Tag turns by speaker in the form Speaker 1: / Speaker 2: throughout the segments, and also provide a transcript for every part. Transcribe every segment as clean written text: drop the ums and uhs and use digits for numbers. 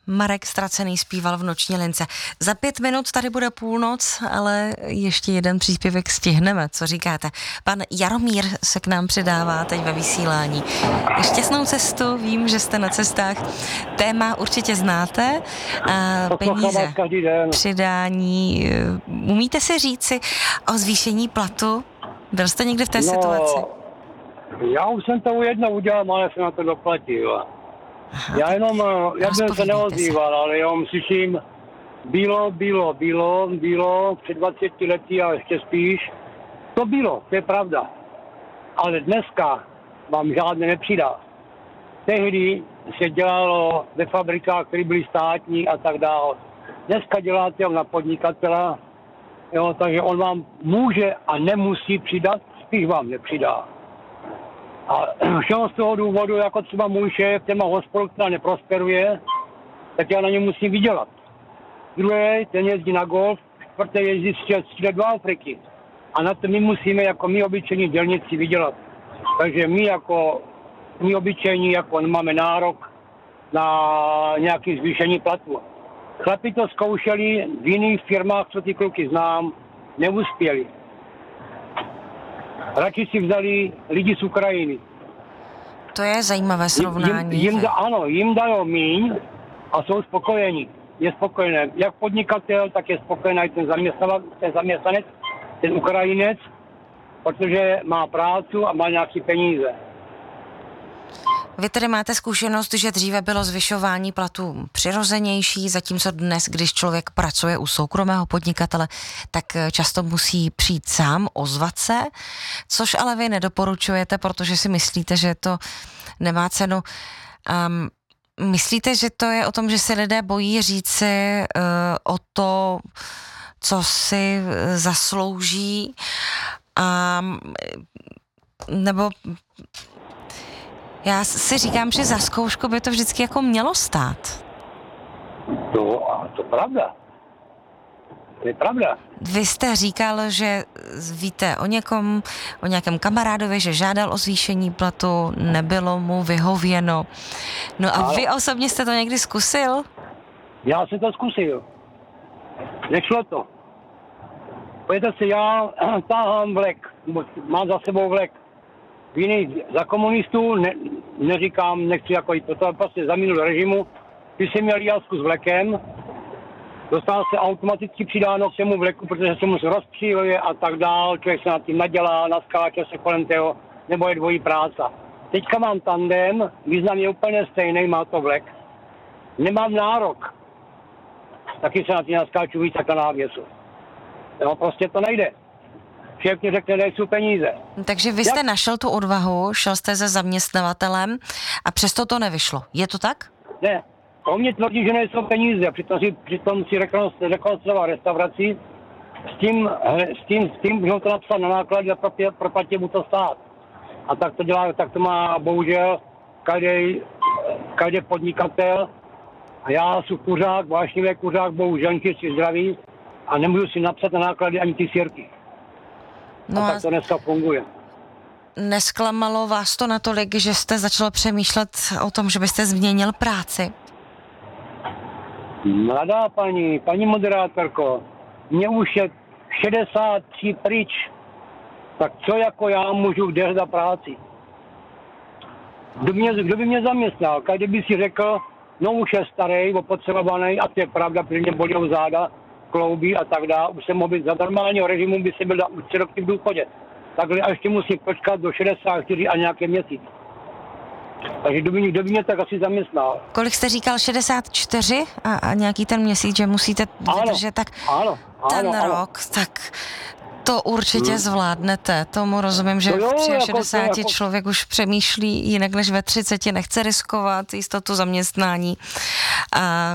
Speaker 1: Marek Ztracený zpíval v Noční lince. Za 5 minut tady bude půlnoc, ale ještě jeden příspěvek stihneme. Co říkáte? Pan Jaromír se k nám přidává teď ve vysílání. Šťastnou cestu, vím, že jste na cestách. Téma určitě znáte. Peníze, přidání. Umíte si říci o zvýšení platu? Byl jste někdy v té situaci?
Speaker 2: Já už jsem to jednou udělal, ale jsem na to doplatil. Aha, já jenom, jak jsem se neozýval, ale já slyším, bylo před 20 lety a ještě spíš. To bylo, to je pravda. Ale dneska vám žádné nepřidá. Tehdy se dělalo ve fabrikách, které byly státní a tak dále. Dneska děláte na podnikatela, jo, takže on vám může a nemusí přidat, spíš vám nepřidá. A všeho z toho důvodu, jako třeba můj šéf, ten má hospodu, která neprosperuje, tak já na něm musím vydělat. Druhý, ten jezdí na golf, čtvrtý jezdí střílet do Afriky. A na to my musíme jako my obyčejní dělníci vydělat. Takže my obyčejní jako máme nárok na nějaké zvýšení platu. Chlapi to zkoušeli v jiných firmách, co ty kluky znám, neuspěli. Radši si vzali lidi z Ukrajiny.
Speaker 1: To je zajímavé srovnání.
Speaker 2: Jim dají míň a jsou spokojení. Je spokojený jak podnikatel, tak je spokojený ten zaměstnanec, ten Ukrajinec, protože má prácu a má nějaké peníze.
Speaker 1: Vy tedy máte zkušenost, že dříve bylo zvyšování platů přirozenější, zatímco dnes, když člověk pracuje u soukromého podnikatele, tak často musí přijít sám, ozvat se, což ale vy nedoporučujete, protože si myslíte, že to nemá cenu. Myslíte, že to je o tom, že se lidé bojí říci o to, co si zaslouží, nebo já si říkám, že za zkoušku by to vždycky jako mělo stát.
Speaker 2: To pravda. To je pravda.
Speaker 1: Vy jste říkal, že víte o nějakém kamarádovi, že žádal o zvýšení platu, nebylo mu vyhověno. No a vy osobně jste to někdy zkusil? Já
Speaker 2: jsem to zkusil. Nešlo to. Pojďte si, já táhám vlek, mám za sebou vlek. Jiný za komunistů, neříkám, nechci jako jít, protože prostě za minulý režimu, když jsem měl jazku s vlekem, dostal se automaticky přidáno k těmu vleku, protože se mu rozpříluje a tak dál, člověk se nad tím nadělá, naskáče se kolem toho, nebo je dvojí práce. Teďka mám tandem, význam je úplně stejný, má to vlek. Nemám nárok. Taky se na tím naskáču víc jak na návěsu. No, prostě to nejde. Šéf mi řekne, nejsou peníze.
Speaker 1: Takže vy jste našel tu odvahu, šel jste se zaměstnavatelem a přesto to nevyšlo. Je to tak?
Speaker 2: Ne. On mě tvrdí, že nejsou peníze. Přitom si rekonstruoval restauraci s tím, že to napsal na náklady a proplatil mu to stát. A tak to má bohužel každý podnikatel. A já jsem kuřák, vášnivý kuřák, bohužel si zdraví a nemůžu si napsat na náklady ani ty sírky. No a tak to dneska funguje.
Speaker 1: Nesklamalo vás to natolik, že jste začal přemýšlet o tom, že byste změnil práci?
Speaker 2: Mladá paní moderátorko, mě už je 63 pryč, tak co jako já můžu kde hledat práci? Kdo by mě zaměstnal? Každý by si řekl, no už je starý, opotřebovaný, a to je pravda, protože mě bolí záda, kloubí a tak dále. Už jsem mohl být za normálního režimu, by se byl už 3 roky v důchodě. Takhle a ještě musím počkat do 64 a nějaký měsíc. Takže kdo by mě tak asi zaměstnal.
Speaker 1: Kolik jste říkal, 64 a nějaký ten měsíc, že musíte vydržet, tak ten rok, tak to určitě zvládnete. Tomu rozumím, že v 63 člověk už přemýšlí jinak než ve 30, nechce riskovat jistotu zaměstnání. A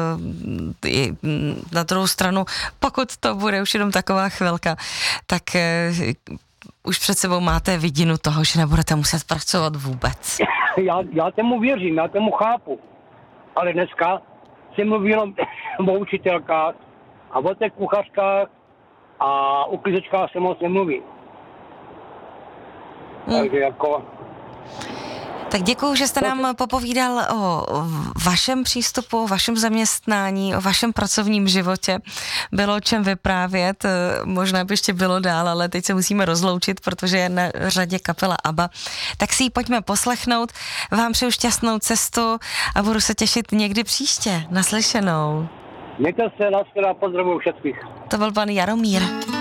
Speaker 1: na druhou stranu, pokud to bude už jenom taková chvilka, tak už před sebou máte vidinu toho, že nebudete muset pracovat vůbec.
Speaker 2: Já tomu věřím, já tomu chápu. Ale dneska se mluví jenom o učitelkách a o těch kuchařkách a o klízečkách se moc nemluví. Takže jako...
Speaker 1: Tak děkuju, že jste nám popovídal o vašem přístupu, o vašem zaměstnání, o vašem pracovním životě. Bylo o čem vyprávět, možná by ještě bylo dál, ale teď se musíme rozloučit, protože je na řadě kapela ABBA. Tak si ji pojďme poslechnout. Vám přeju šťastnou cestu a budu se těšit někdy příště. Naslyšenou.
Speaker 2: Mějte se, na shledanou, pozdravuju všetkých.
Speaker 1: To byl pan Jaromír.